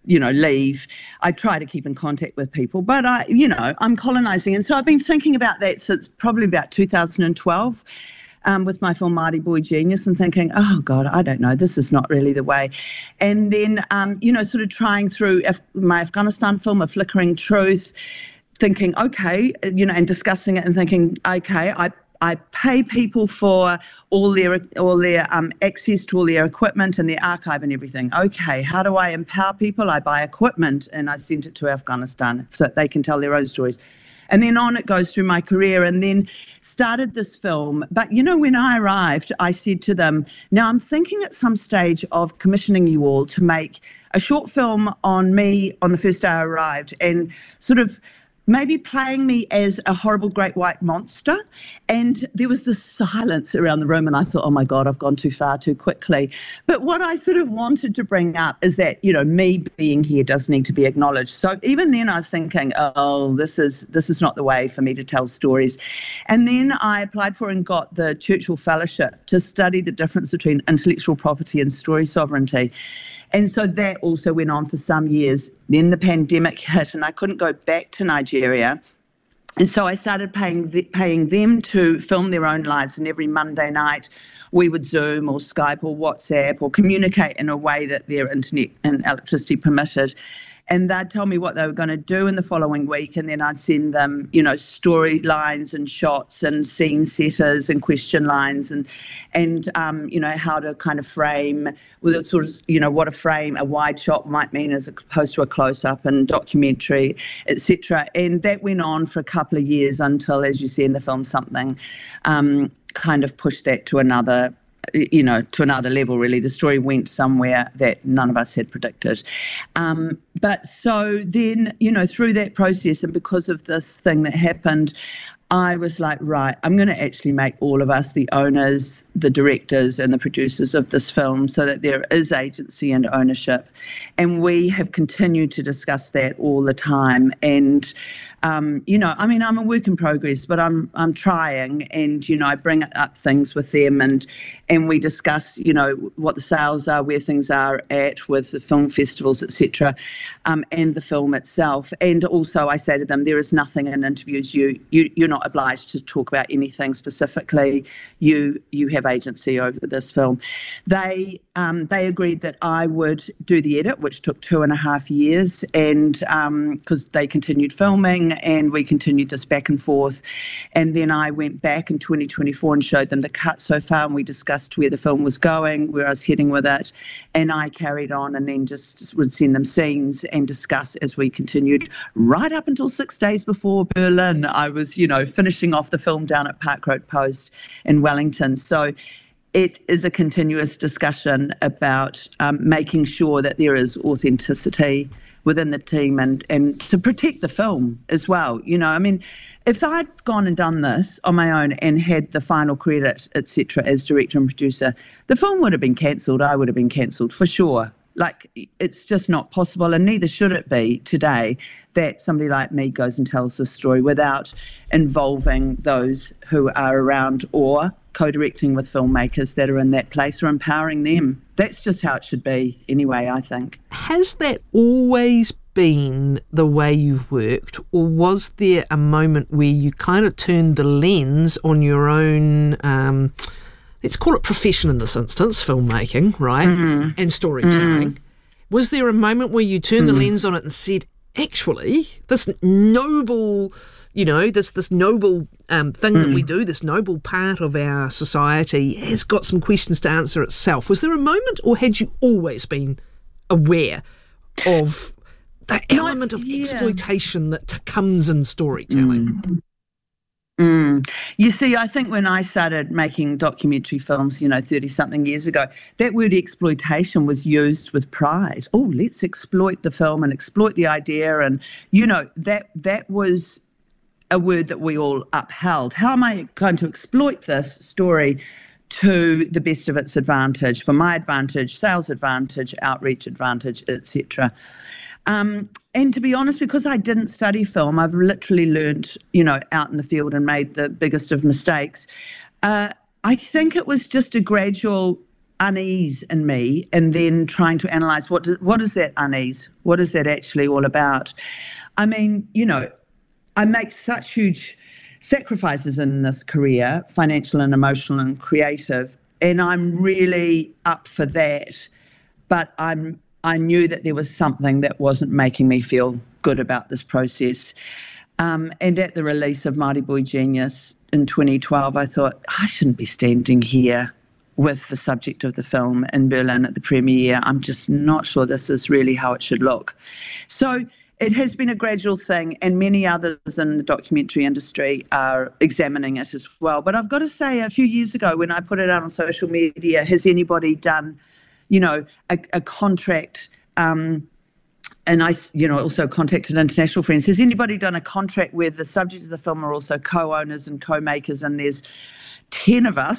you know, leave. I try to keep in contact with people, but I, you know, I'm colonizing. And so I've been thinking about that since probably about two thousand twelve um, with my film Māori Boy Genius, and thinking, oh God, I don't know, this is not really the way. And then, um, you know, sort of trying through Af- my Afghanistan film, A Flickering Truth, thinking, okay, you know, and discussing it and thinking, okay, I I pay people for all their all their um, access to all their equipment and their archive and everything. Okay, how do I empower people? I buy equipment and I send it to Afghanistan so that they can tell their own stories. And then on it goes through my career, and then started this film. But, you know, when I arrived, I said to them, now I'm thinking at some stage of commissioning you all to make a short film on me on the first day I arrived, and sort of maybe playing me as a horrible great white monster. And there was this silence around the room, and I thought, oh my God, I've gone too far too quickly. But what I sort of wanted to bring up is that, you know, me being here does need to be acknowledged. So even then I was thinking, oh, this is this is not the way for me to tell stories. And then I applied for and got the Churchill Fellowship to study the difference between intellectual property and story sovereignty. And so that also went on for some years. Then the pandemic hit and I couldn't go back to Nigeria. And so I started paying the, paying them to film their own lives. And every Monday night we would Zoom or Skype or WhatsApp or communicate in a way that their internet and electricity permitted. And they'd tell me what they were going to do in the following week, and then I'd send them, you know, storylines and shots and scene setters and question lines and, and um, you know, how to kind of frame, with it sort of, you know, what a frame, a wide shot might mean as opposed to a close-up and documentary, et cetera. And that went on for a couple of years until, as you see in the film, something um, kind of pushed that to another you know, to another level, really. The story went somewhere that none of us had predicted. Um, but so then, you know, through that process and because of this thing that happened, I was like, right, I'm going to actually make all of us the owners, the directors and the producers of this film so that there is agency and ownership. And we have continued to discuss that all the time. And Um, you know, I mean, I'm a work in progress, but I'm I'm trying, and you know, I bring up things with them, and and we discuss, you know, what the sales are, where things are at with the film festivals, et cetera, um, and the film itself. And also, I say to them, there is nothing in interviews. You you you're not obliged to talk about anything specifically. You you have agency over this film. They um, they agreed that I would do the edit, which took two and a half years, and because um, they continued filming. And we continued this back and forth. And then I went back in twenty twenty-four and showed them the cut so far, and we discussed where the film was going, where I was heading with it. And I carried on and then just would send them scenes and discuss as we continued right up until six days before Berlin. I was, you know, finishing off the film down at Park Road Post in Wellington. So it is a continuous discussion about um, making sure that there is authenticity within the team and, and to protect the film as well. You know, I mean, if I'd gone and done this on my own and had the final credit, et cetera, as director and producer, the film would have been cancelled. I would have been cancelled for sure. Like, it's just not possible, and neither should it be today, that somebody like me goes and tells this story without involving those who are around or co-directing with filmmakers that are in that place or empowering them. That's just how it should be anyway, I think. Has that always been the way you've worked, or was there a moment where you kind of turned the lens on your own, um, let's call it profession in this instance, filmmaking, right, mm-hmm. and storytelling? Mm-hmm. Was there a moment where you turned mm-hmm. the lens on it and said, actually, this noble... You know, this this noble um, thing mm. that we do, this noble part of our society has got some questions to answer itself. Was there a moment, or had you always been aware of the element of yeah. exploitation that t- comes in storytelling? Mm. Mm. You see, I think when I started making documentary films, you know, thirty-something years ago, that word exploitation was used with pride. Oh, let's exploit the film and exploit the idea. And, you know, that that was a word that we all upheld. How am I going to exploit this story to the best of its advantage, for my advantage, sales advantage, outreach advantage, et cetera? Um, and to be honest, because I didn't study film, I've literally learned, you know, out in the field and made the biggest of mistakes. Uh, I think it was just a gradual unease in me, and then trying to analyse what does, what is that unease? What is that actually all about? I mean, you know, I make such huge sacrifices in this career, financial and emotional and creative, and I'm really up for that. But I'm I knew that there was something that wasn't making me feel good about this process. Um, and at the release of Māori Boy Genius in twenty twelve, I thought, I shouldn't be standing here with the subject of the film in Berlin at the premiere. I'm just not sure this is really how it should look. So it has been a gradual thing, and many others in the documentary industry are examining it as well. But I've got to say, a few years ago when I put it out on social media, has anybody done, you know, a, a contract, um, and I, you know, also contacted international friends, has anybody done a contract where the subject of the film are also co-owners and co-makers, and there's ten of us